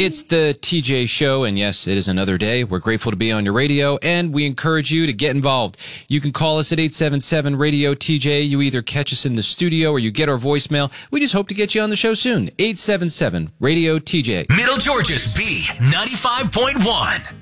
It's the TJ Show, and yes, it is another day. We're grateful to be on your radio, and we encourage you to get involved. You can call us at 877-RADIO-TJ. You either catch us in the studio or you get our voicemail. We just hope to get you on the show soon. 877-RADIO-TJ. Middle Georgia's B95.1.